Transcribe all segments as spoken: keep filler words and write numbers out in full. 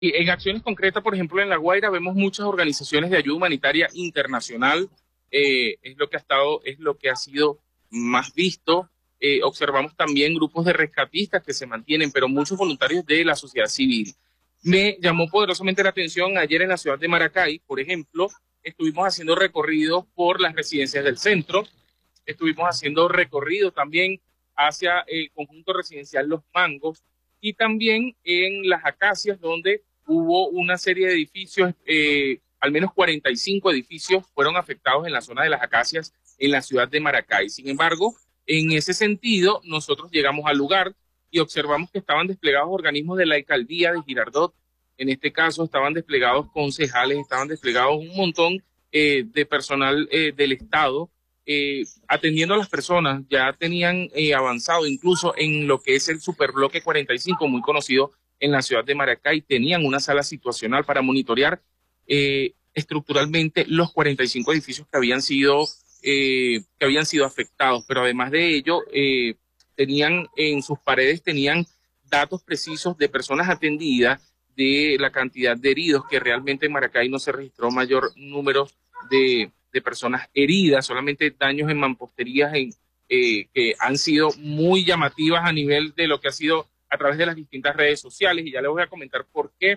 Y en acciones concretas, por ejemplo, en La Guaira vemos muchas organizaciones de ayuda humanitaria internacional, eh, es lo que ha estado, es lo que ha sido más visto. Eh, observamos también grupos de rescatistas que se mantienen, pero muchos voluntarios de la sociedad civil. Me llamó poderosamente la atención ayer en la ciudad de Maracay, por ejemplo, estuvimos haciendo recorridos por las residencias del centro, estuvimos haciendo recorridos también hacia el conjunto residencial Los Mangos y también en las Acacias, donde hubo una serie de edificios, eh, al menos cuarenta y cinco edificios fueron afectados en la zona de las Acacias en la ciudad de Maracay. Sin embargo, en ese sentido, nosotros llegamos al lugar y observamos que estaban desplegados organismos de la alcaldía de Girardot. En este caso estaban desplegados concejales, estaban desplegados un montón eh, de personal eh, del Estado eh, atendiendo a las personas. Ya tenían eh, avanzado incluso en lo que es el superbloque cuarenta y cinco, muy conocido en la ciudad de Maracay. Tenían una sala situacional para monitorear eh, estructuralmente los cuarenta y cinco edificios que habían sido, eh, que habían sido afectados, pero además de ello, eh, tenían en sus paredes tenían datos precisos de personas atendidas, de la cantidad de heridos, que realmente en Maracay no se registró mayor número de, de personas heridas, solamente daños en mamposterías en, eh, que han sido muy llamativas a nivel de lo que ha sido a través de las distintas redes sociales, y ya les voy a comentar por qué.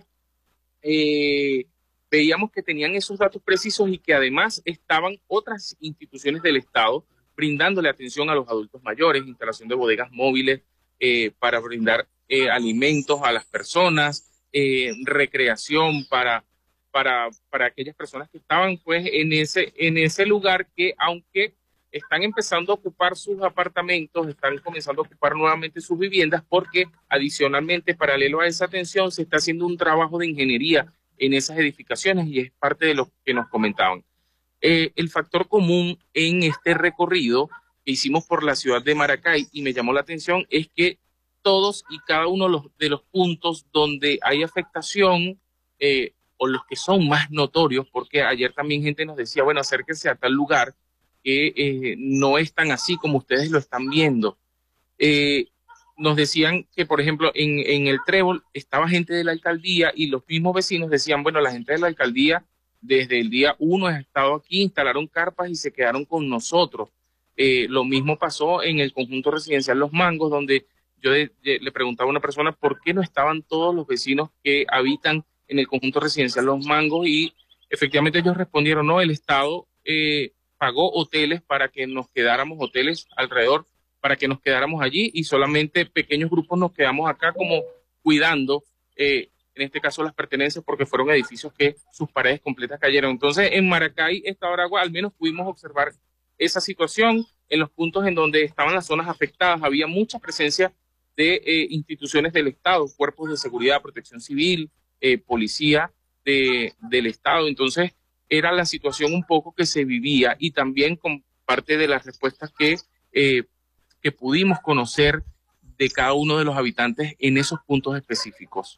Eh, veíamos que tenían esos datos precisos y que además estaban otras instituciones del Estado brindándole atención a los adultos mayores, instalación de bodegas móviles eh, para brindar eh, alimentos a las personas, eh, recreación para, para, para aquellas personas que estaban pues en ese, en ese lugar, que aunque están empezando a ocupar sus apartamentos, están comenzando a ocupar nuevamente sus viviendas, porque adicionalmente, paralelo a esa atención, se está haciendo un trabajo de ingeniería en esas edificaciones, y es parte de lo que nos comentaban. Eh, el factor común en este recorrido que hicimos por la ciudad de Maracay, y me llamó la atención, es que todos y cada uno de los, de los puntos donde hay afectación, eh, o los que son más notorios, porque ayer también gente nos decía, bueno, acérquense a tal lugar, que eh, no es tan así como ustedes lo están viendo. Eh, nos decían que, por ejemplo, en, en el Trébol estaba gente de la alcaldía, y los mismos vecinos decían, bueno, la gente de la alcaldía desde el día uno ha estado aquí, instalaron carpas y se quedaron con nosotros. Eh, lo mismo pasó en el conjunto residencial Los Mangos, donde yo de, de, le preguntaba a una persona por qué no estaban todos los vecinos que habitan en el conjunto residencial Los Mangos, y efectivamente ellos respondieron, no, el Estado eh, pagó hoteles para que nos quedáramos, hoteles alrededor, para que nos quedáramos allí, y solamente pequeños grupos nos quedamos acá como cuidando, eh, en este caso las pertenencias, porque fueron edificios que sus paredes completas cayeron. Entonces, en Maracay, esta Aragua, al menos pudimos observar esa situación. En los puntos en donde estaban las zonas afectadas había mucha presencia de eh, instituciones del Estado, cuerpos de seguridad, protección civil, eh, policía de, del Estado. Entonces, era la situación un poco que se vivía, y también con parte de las respuestas que, eh, que pudimos conocer de cada uno de los habitantes en esos puntos específicos.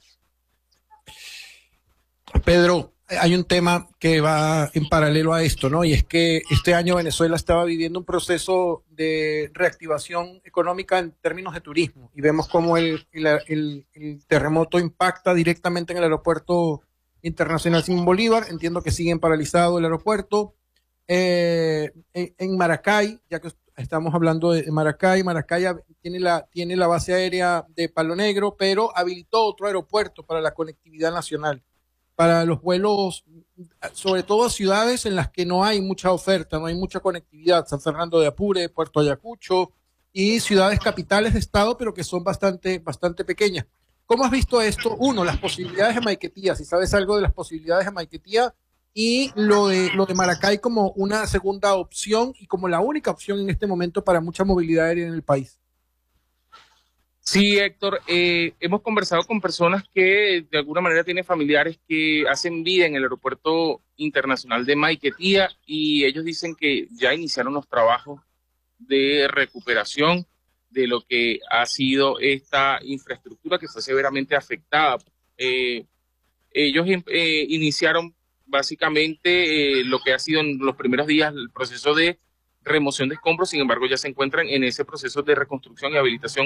Pedro, hay un tema que va en paralelo a esto, ¿no? Y es que este año Venezuela estaba viviendo un proceso de reactivación económica en términos de turismo, y vemos cómo el, el, el, el terremoto impacta directamente en el aeropuerto internacional Simón Bolívar. Entiendo que siguen paralizado el aeropuerto. Eh, en, en Maracay, ya que estamos hablando de Maracay, Maracay tiene la, tiene la base aérea de Palo Negro, pero habilitó otro aeropuerto para la conectividad nacional, para los vuelos, sobre todo a ciudades en las que no hay mucha oferta, no hay mucha conectividad, San Fernando de Apure, Puerto Ayacucho, y ciudades capitales de estado, pero que son bastante, bastante pequeñas. ¿Cómo has visto esto? Uno, las posibilidades de Maiquetía, si sabes algo de las posibilidades de Maiquetía, y lo de, lo de Maracay como una segunda opción y como la única opción en este momento para mucha movilidad aérea en el país. Sí, Héctor, eh, hemos conversado con personas que de alguna manera tienen familiares que hacen vida en el aeropuerto internacional de Maiquetía, y ellos dicen que ya iniciaron los trabajos de recuperación de lo que ha sido esta infraestructura que fue severamente afectada. Eh, ellos eh, iniciaron básicamente eh, lo que ha sido en los primeros días el proceso de remoción de escombros. Sin embargo, ya se encuentran en ese proceso de reconstrucción y habilitación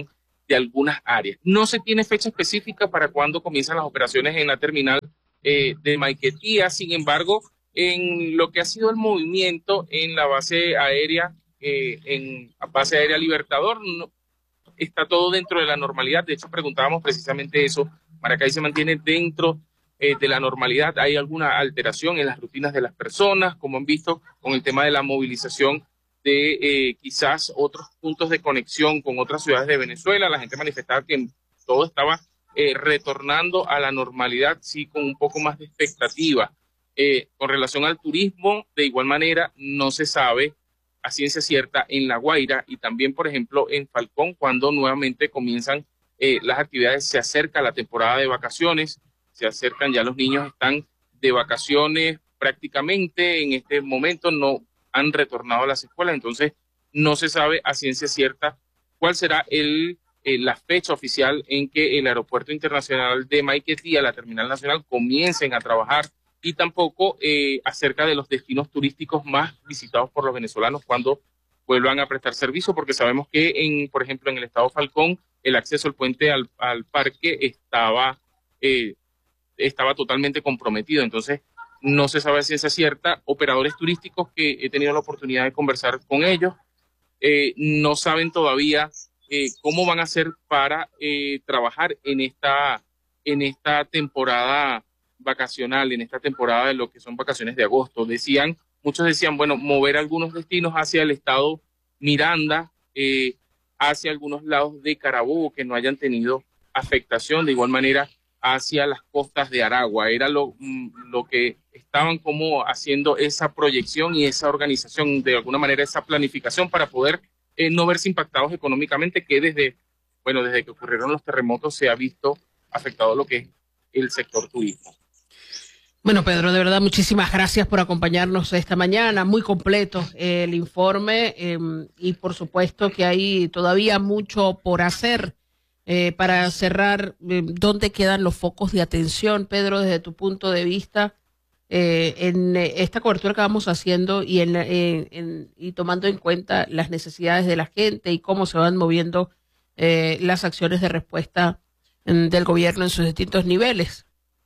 de algunas áreas. No se tiene fecha específica para cuándo comienzan las operaciones en la terminal eh, de Maiquetía. Sin embargo, en lo que ha sido el movimiento en la base aérea, eh, en la base aérea Libertador, no, está todo dentro de la normalidad. De hecho, preguntábamos precisamente eso. Maracay se mantiene dentro eh, de la normalidad. ¿Hay alguna alteración en las rutinas de las personas, como han visto con el tema de la movilización de eh, quizás otros puntos de conexión con otras ciudades de Venezuela? La gente manifestaba que todo estaba eh, retornando a la normalidad, sí, con un poco más de expectativa. Eh, con relación al turismo, de igual manera, no se sabe a ciencia cierta en La Guaira y también, por ejemplo, en Falcón, cuando nuevamente comienzan eh, las actividades, se acerca la temporada de vacaciones, se acercan, ya los niños están de vacaciones prácticamente, en este momento no han retornado a las escuelas, entonces no se sabe a ciencia cierta cuál será el, eh, la fecha oficial en que el Aeropuerto Internacional de Maiquetía, la Terminal Nacional, comiencen a trabajar, y tampoco eh, acerca de los destinos turísticos más visitados por los venezolanos cuando vuelvan a prestar servicio, porque sabemos que, en, por ejemplo, en el estado Falcón, el acceso al puente al, al parque estaba, eh, estaba totalmente comprometido. Entonces, no se sabe a ciencia cierta. Operadores turísticos que he tenido la oportunidad de conversar con ellos, eh, no saben todavía eh, cómo van a hacer para eh, trabajar en esta, en esta temporada vacacional, en esta temporada de lo que son vacaciones de agosto. Decían, muchos decían, bueno, mover algunos destinos hacia el estado Miranda, eh, hacia algunos lados de Carabobo que no hayan tenido afectación, de igual manera hacia las costas de Aragua. Era lo, lo que estaban como haciendo esa proyección y esa organización, de alguna manera esa planificación para poder eh, no verse impactados económicamente, que desde, bueno, desde que ocurrieron los terremotos se ha visto afectado lo que es el sector turismo. Bueno, Pedro, de verdad, muchísimas gracias por acompañarnos esta mañana. Muy completo eh, el informe eh, y por supuesto que hay todavía mucho por hacer eh, para cerrar. Eh, ¿Dónde quedan los focos de atención, Pedro, desde tu punto de vista, eh, en esta cobertura que vamos haciendo y, en, en, en, y tomando en cuenta las necesidades de la gente y cómo se van moviendo eh, las acciones de respuesta en, del gobierno en sus distintos niveles?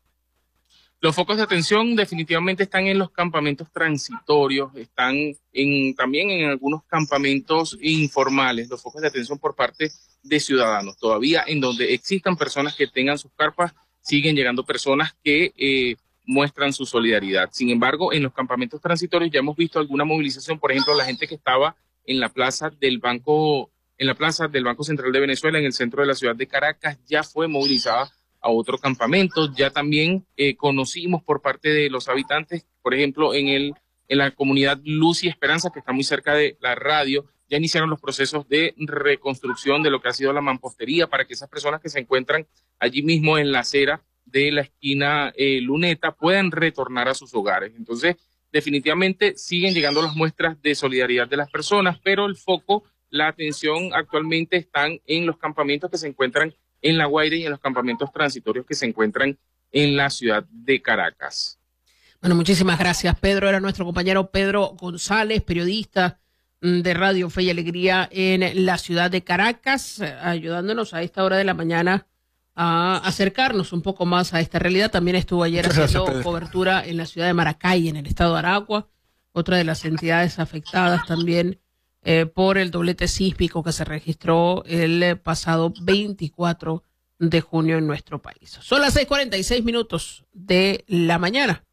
Los focos de atención definitivamente están en los campamentos transitorios, están en, también en algunos campamentos informales, los focos de atención por parte de ciudadanos. Todavía en donde existan personas que tengan sus carpas, siguen llegando personas que eh, muestran su solidaridad. Sin embargo, en los campamentos transitorios ya hemos visto alguna movilización, por ejemplo, la gente que estaba en la plaza del Banco, en la plaza del Banco Central de Venezuela, en el centro de la ciudad de Caracas, ya fue movilizada a otro campamento. Ya también eh, conocimos por parte de los habitantes, por ejemplo, en, el, en la comunidad Luz y Esperanza, que está muy cerca de la radio, ya iniciaron los procesos de reconstrucción de lo que ha sido la mampostería para que esas personas que se encuentran allí mismo en la acera de la esquina eh, Luneta puedan retornar a sus hogares. Entonces, definitivamente siguen llegando las muestras de solidaridad de las personas, pero el foco, la atención actualmente están en los campamentos que se encuentran en La Guaira y en los campamentos transitorios que se encuentran en la ciudad de Caracas. Bueno, muchísimas gracias, Pedro. Era nuestro compañero Pedro González, periodista de Radio Fe y Alegría en la ciudad de Caracas, ayudándonos a esta hora de la mañana a acercarnos un poco más a esta realidad. También estuvo ayer Muchas haciendo gracias, cobertura en la ciudad de Maracay, en el estado de Aragua, otra de las entidades afectadas también Eh, por el doblete sísmico que se registró el pasado veinticuatro de junio en nuestro país. Son las seis cuarenta y seis minutos de la mañana.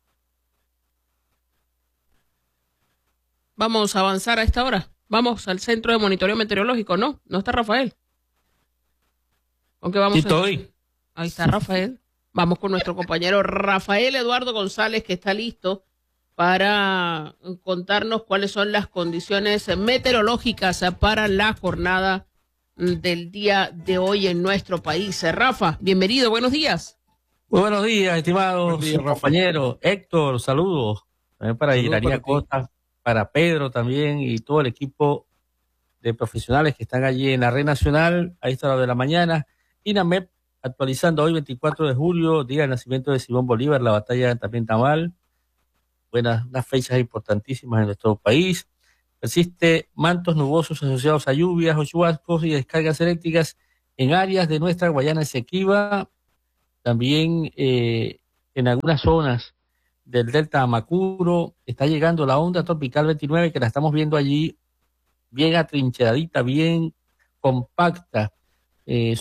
Vamos a avanzar a esta hora. Vamos al centro de monitoreo meteorológico. No, no está Rafael. Aunque vamos. Sí, estoy. A... Ahí está Rafael. Vamos con nuestro compañero Rafael Eduardo González, que está listo para contarnos cuáles son las condiciones meteorológicas para la jornada del día de hoy en nuestro país. Rafa, bienvenido, buenos días. Muy buenos días, estimados compañeros. Héctor, saludos. También para Iraría Costa, para Pedro también y todo el equipo de profesionales que están allí en la red nacional a esta hora de la mañana. INAMEP actualizando hoy veinticuatro de julio, día del nacimiento de Simón Bolívar, la batalla también Tamal. Buenas, unas fechas importantísimas en nuestro país. Persiste mantos nubosos asociados a lluvias o chubascos y descargas eléctricas en áreas de nuestra Guayana Esequiba, también eh, en algunas zonas del delta Amacuro, está llegando la onda tropical veintinueve, que la estamos viendo allí bien atrincheradita, bien compacta, eh,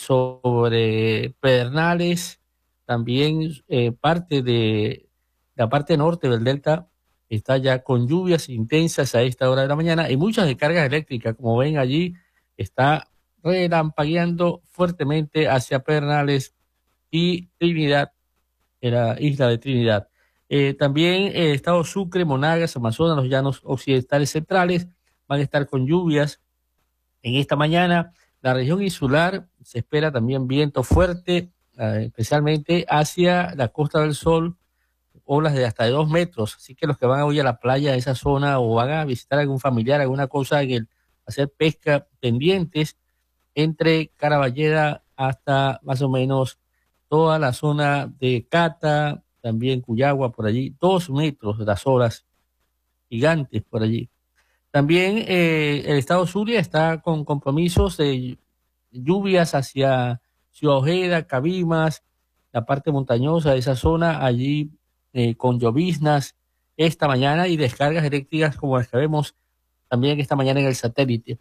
sobre Pedernales, también eh, parte de la parte norte del delta está ya con lluvias intensas a esta hora de la mañana y muchas descargas eléctricas, como ven allí, está relampagueando fuertemente hacia Pedernales y Trinidad, en la isla de Trinidad. Eh, también eh, Estado Sucre, Monagas, Amazonas, los llanos occidentales centrales van a estar con lluvias en esta mañana. La región insular se espera también viento fuerte, eh, especialmente hacia la Costa del Sol, olas de hasta de dos metros. Así que los que van hoy a la playa de esa zona o van a visitar a algún familiar, alguna cosa, en el, hacer pesca, pendientes entre Caraballeda hasta más o menos toda la zona de Cata, también Cuyagua, por allí, dos metros de las olas gigantes por allí. También eh, el estado Zulia está con compromisos de lluvias hacia Ciudad Ojeda, Cabimas, la parte montañosa de esa zona, allí eh, con lloviznas esta mañana y descargas eléctricas como las que vemos también esta mañana en el satélite.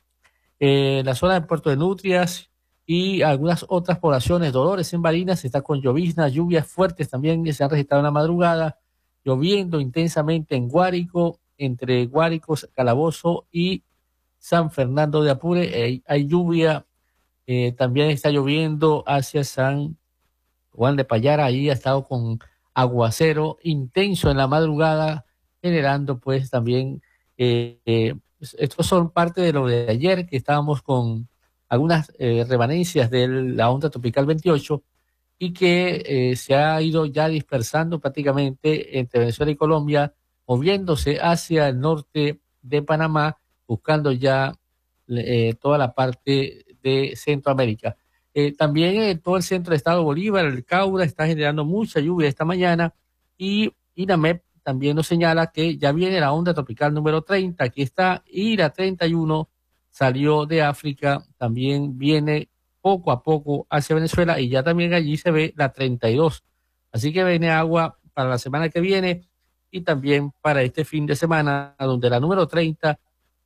Eh, la zona de Puerto de Nutrias y algunas otras poblaciones, Dolores en Barinas, está con lloviznas, lluvias fuertes también que se han registrado en la madrugada, lloviendo intensamente en Guárico, entre Guárico, Calabozo y San Fernando de Apure. Eh, hay lluvia, eh, también está lloviendo hacia San Juan de Payara, ahí ha estado con aguacero intenso en la madrugada, generando pues también, eh, eh, estos son parte de lo de ayer, que estábamos con algunas eh, remanencias de la onda tropical veintiocho y que eh, se ha ido ya dispersando prácticamente entre Venezuela y Colombia, moviéndose hacia el norte de Panamá, buscando ya eh, toda la parte de Centroamérica. Eh, también eh, todo el centro del estado de Bolívar, el Caura, está generando mucha lluvia esta mañana y INAMEP también nos señala que ya viene la onda tropical número treinta, aquí está, y la treinta y uno salió de África, también viene poco a poco hacia Venezuela y ya también allí se ve la treinta y dos. Así que viene agua para la semana que viene y también para este fin de semana, donde la número treinta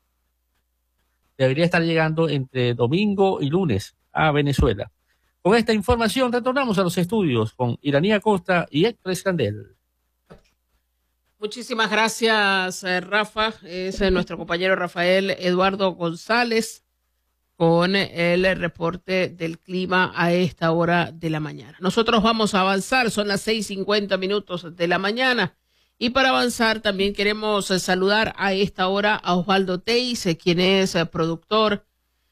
debería estar llegando entre domingo y lunes a Venezuela. Con esta información retornamos a los estudios con Iranía Costa y Héctor Escandel. Muchísimas gracias, Rafa. Es nuestro compañero Rafael Eduardo González con el reporte del clima a esta hora de la mañana. Nosotros vamos a avanzar, son las seis cincuenta minutos de la mañana. Y para avanzar también queremos saludar a esta hora a Osvaldo Teis, quien es productor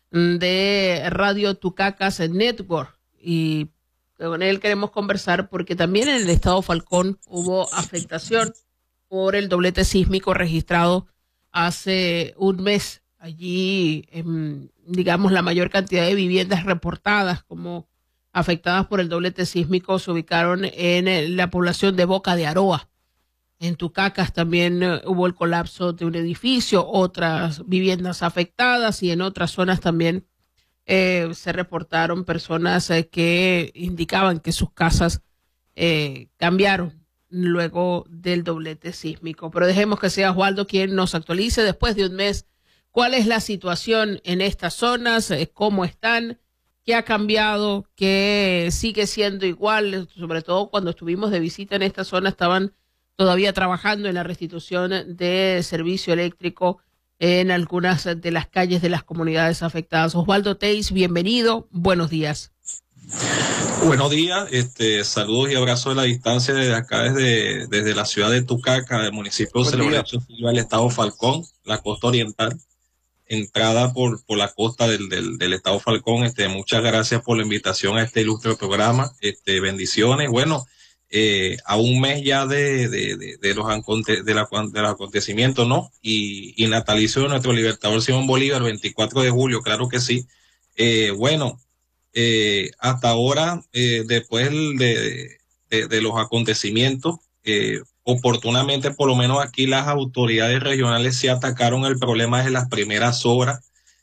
de Radio Tucacas Network. Y con él queremos conversar porque también en el estado Falcón hubo afectación por el doblete sísmico registrado hace un mes. Allí, eh, digamos, la mayor cantidad de viviendas reportadas como afectadas por el doblete sísmico se ubicaron en la población de Boca de Aroa. En Tucacas también uh, hubo el colapso de un edificio, otras viviendas afectadas y en otras zonas también eh, se reportaron personas eh, que indicaban que sus casas eh, cambiaron luego del doblete sísmico. Pero dejemos que sea Osvaldo quien nos actualice después de un mes cuál es la situación en estas zonas, eh, cómo están, qué ha cambiado, qué sigue siendo igual, sobre todo cuando estuvimos de visita en esta zona estaban todavía trabajando en la restitución de servicio eléctrico en algunas de las calles de las comunidades afectadas. Osvaldo Teis, bienvenido, buenos días. Buenos días, este, saludos y abrazos de la distancia desde acá, desde, desde la ciudad de Tucaca, del municipio de Celebración del estado Falcón, la costa oriental, entrada por, por la costa del, del, del estado Falcón. Este, muchas gracias por la invitación a este ilustre programa, este, bendiciones. Bueno, Eh, a un mes ya de, de, de, de, los, aconte de, la, de los acontecimientos, ¿no? Y, y natalicio de nuestro libertador Simón Bolívar, veinticuatro de julio, claro que sí. Eh, bueno, eh, hasta ahora, eh, después de, de, de los acontecimientos, eh, oportunamente, por lo menos aquí las autoridades regionales se atacaron el problema desde las primeras horas.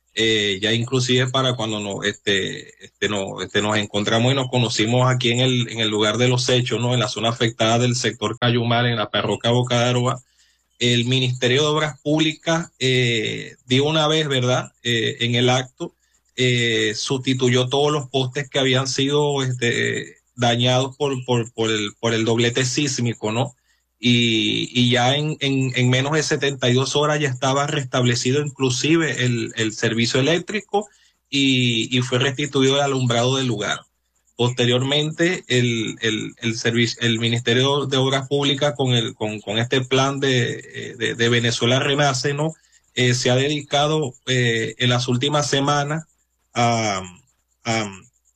Eh, ya inclusive para cuando no, este, este, no, este, nos encontramos y nos conocimos aquí en el, en el lugar de los hechos, ¿no? En la zona afectada del sector Cayumar, en la parroquia Boca de Aroa, el Ministerio de Obras Públicas eh, dio una vez, ¿verdad? Eh, en el acto, eh, sustituyó todos los postes que habían sido este, dañados por, por, por, el, por el doblete sísmico, ¿no? Y, y ya en, en, en menos de setenta y dos horas ya estaba restablecido inclusive el, el servicio eléctrico y, y fue restituido el alumbrado del lugar. Posteriormente, el, el, el, servicio, el Ministerio de Obras Públicas con, el, con, con este plan de, de, de Venezuela Renace, ¿no? Eh, se ha dedicado eh, en las últimas semanas a, a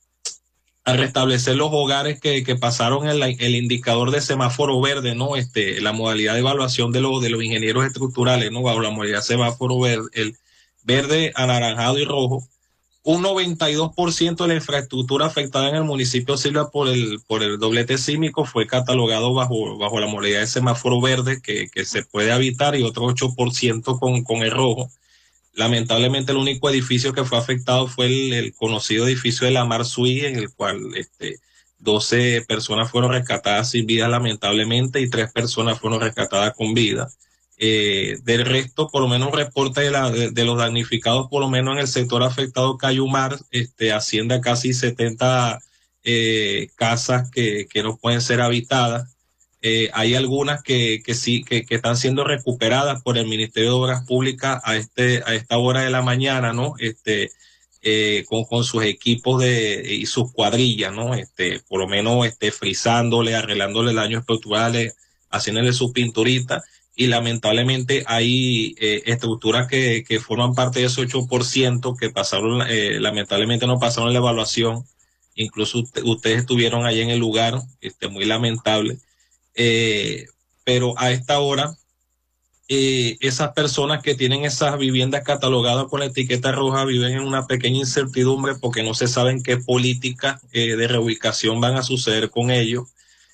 a restablecer los hogares que, que pasaron el, el indicador de semáforo verde, ¿no? Este, la modalidad de evaluación de, lo, de los ingenieros estructurales, ¿no? Bajo la modalidad semáforo verde, el verde, anaranjado y rojo. Un noventa y dos por ciento de la infraestructura afectada en el municipio Silva por el, por el doblete sísmico fue catalogado bajo, bajo la modalidad de semáforo verde que, que se puede habitar y otro ocho por ciento con, con el rojo. Lamentablemente el único edificio que fue afectado fue el, el conocido edificio de la Mar Sui, en el cual este, doce personas fueron rescatadas sin vida lamentablemente y tres personas fueron rescatadas con vida. Eh, del resto, por lo menos un reporte de, la, de, de los damnificados, por lo menos en el sector afectado Cayumar, este, asciende a casi setenta eh, casas que, que no pueden ser habitadas. Eh, hay algunas que, que sí, que, que están siendo recuperadas por el Ministerio de Obras Públicas a este, a esta hora de la mañana, ¿no? Este, eh, con, con sus equipos de, y sus cuadrillas, ¿no? Este, por lo menos, este, frizándole, arreglándole daños estructurales, haciéndole su pinturita, y lamentablemente hay, eh, estructuras que, que forman parte de ese ocho por ciento que pasaron, eh, lamentablemente no pasaron la evaluación, incluso usted, ustedes estuvieron ahí en el lugar, este, muy lamentable. Eh, pero a esta hora eh, esas personas que tienen esas viviendas catalogadas con la etiqueta roja viven en una pequeña incertidumbre porque no se saben qué políticas eh, de reubicación van a suceder con ellos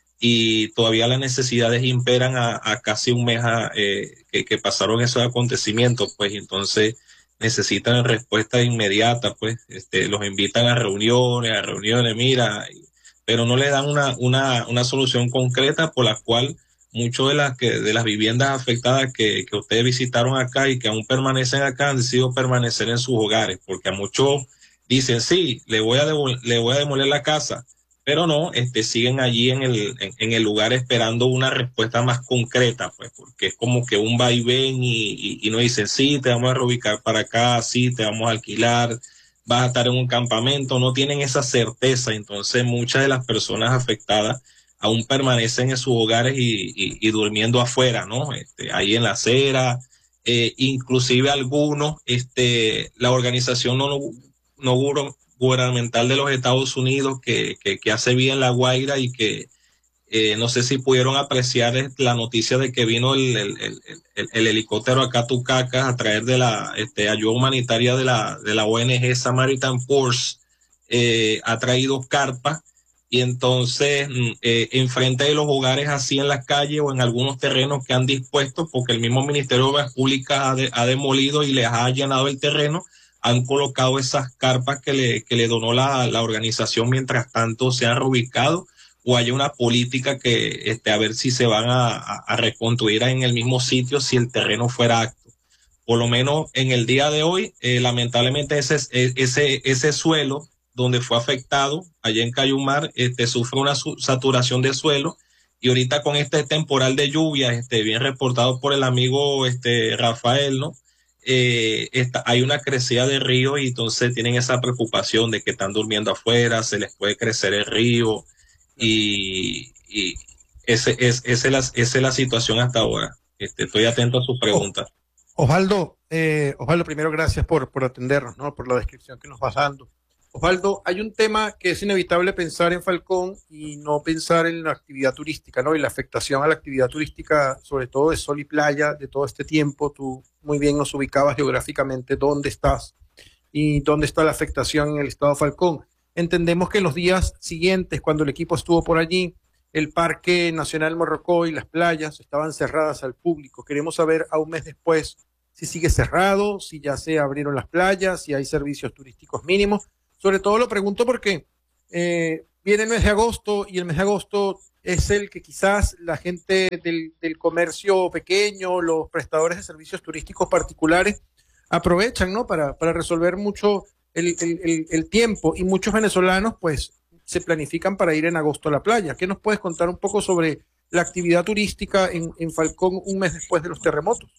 y todavía las necesidades imperan a, a casi un mes a, eh, que, que pasaron esos acontecimientos, pues entonces necesitan respuesta inmediata, pues este, los invitan a reuniones, a reuniones, mira, pero no le dan una, una, una solución concreta por la cual muchas de las que de las viviendas afectadas que, que ustedes visitaron acá y que aún permanecen acá han decidido permanecer en sus hogares, porque a muchos dicen sí, le voy a devol- le voy a demoler la casa, pero no, este siguen allí en el, en, en el lugar esperando una respuesta más concreta, pues, porque es como que un vaivén y, y, y no dicen sí, te vamos a reubicar para acá, sí, te vamos a alquilar, vas a estar en un campamento, no tienen esa certeza, entonces muchas de las personas afectadas aún permanecen en sus hogares y, y, y durmiendo afuera, ¿no? Este, ahí en la acera, eh, inclusive algunos, este, la organización no, no gubernamental de los Estados Unidos que, que, que hace bien La Guaira y que Eh, no sé si pudieron apreciar la noticia de que vino el, el, el, el, el helicóptero acá a Tucacas a traer de la este, ayuda humanitaria de la, de la O N G Samaritan Force, eh, ha traído carpas y entonces eh, enfrente de los hogares así en las calles o en algunos terrenos que han dispuesto, porque el mismo Ministerio de Obras Públicas ha, de, ha demolido y les ha allanado el terreno, han colocado esas carpas que le, que le donó la, la organización mientras tanto se han reubicado o haya una política que este, a ver si se van a, a, a reconstruir en el mismo sitio si el terreno fuera apto. Por lo menos en el día de hoy, eh, lamentablemente ese, ese, ese suelo donde fue afectado, allá en Cayumar, este, sufre una saturación de suelo y ahorita con este temporal de lluvia, este, bien reportado por el amigo este, Rafael, ¿no? Eh, está, hay una crecida de río y entonces tienen esa preocupación de que están durmiendo afuera, se les puede crecer el río. Y, y ese, es, esa, es la, esa es la situación hasta ahora. Este, estoy atento a sus preguntas. Osvaldo, eh, Osvaldo, primero gracias por, por atendernos, ¿no? Por la descripción que nos vas dando. Osvaldo, hay un tema que es inevitable pensar en Falcón y no pensar en la actividad turística, ¿no? Y la afectación a la actividad turística, sobre todo de sol y playa, de todo este tiempo. Tú muy bien nos ubicabas geográficamente dónde estás y dónde está la afectación en el estado de Falcón. Entendemos que en los días siguientes, cuando el equipo estuvo por allí, el Parque Nacional Morrocoy y las playas estaban cerradas al público. Queremos saber a un mes después si sigue cerrado, si ya se abrieron las playas, si hay servicios turísticos mínimos. Sobre todo lo pregunto porque eh, viene el mes de agosto y el mes de agosto es el que quizás la gente del, del comercio pequeño, los prestadores de servicios turísticos particulares aprovechan, ¿no? Para, para resolver mucho el, el, el, el tiempo, y muchos venezolanos pues se planifican para ir en agosto a la playa. ¿Qué nos puedes contar un poco sobre la actividad turística en, en Falcón un mes después de los terremotos?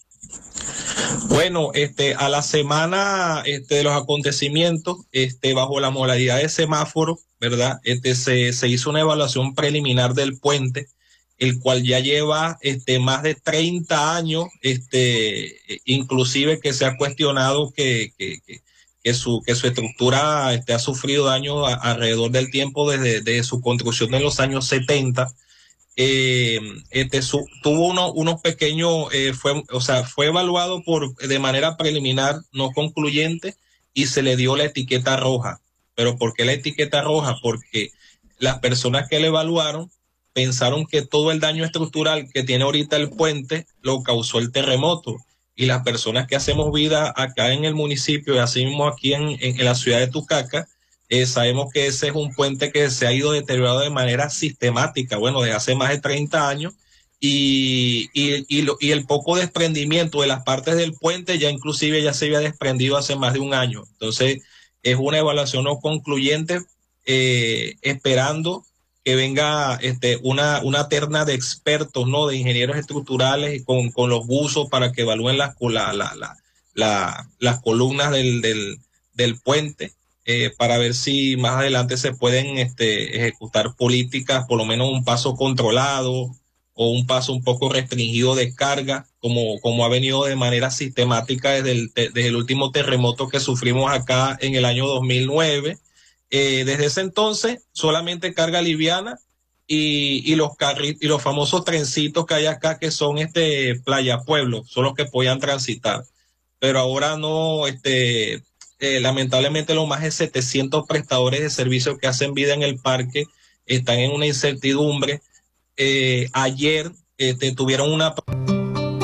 Bueno, este, a la semana este, de los acontecimientos, este, bajo la modalidad de semáforo, ¿verdad? Este, se, se hizo una evaluación preliminar del puente, el cual ya lleva este, más de treinta años, este, inclusive que se ha cuestionado que, que, que, que, su, que su estructura este, ha sufrido daño a, alrededor del tiempo desde de su construcción en los años setenta. Eh, este, su, tuvo uno, unos pequeños, eh, fue, o sea, fue evaluado por, de manera preliminar, no concluyente, y se le dio la etiqueta roja. ¿Pero por qué la etiqueta roja? Porque las personas que le evaluaron pensaron que todo el daño estructural que tiene ahorita el puente lo causó el terremoto. Y las personas que hacemos vida acá en el municipio y así mismo aquí en, en, en la ciudad de Tucaca, Eh, sabemos que ese es un puente que se ha ido deteriorando de manera sistemática, bueno, desde hace más de treinta años, y, y, y, lo, y el poco desprendimiento de las partes del puente ya inclusive ya se había desprendido hace más de un año. Entonces, es una evaluación no concluyente, eh, esperando que venga este, una, una terna de expertos, ¿no? De ingenieros estructurales y con, con los buzos para que evalúen las, la, la, la, la, las columnas del, del, del puente. Eh, para ver si más adelante se pueden este, ejecutar políticas, por lo menos un paso controlado o un paso un poco restringido de carga, como, como ha venido de manera sistemática desde el, desde el último terremoto que sufrimos acá en el año dos mil nueve. Eh, desde ese entonces, solamente carga liviana y, y, los carri y los famosos trencitos que hay acá, que son este Playa Pueblo, son los que podían transitar. Pero ahora no, este... Eh, lamentablemente los más de setecientos prestadores de servicios que hacen vida en el parque están en una incertidumbre. Eh, ayer este, tuvieron una...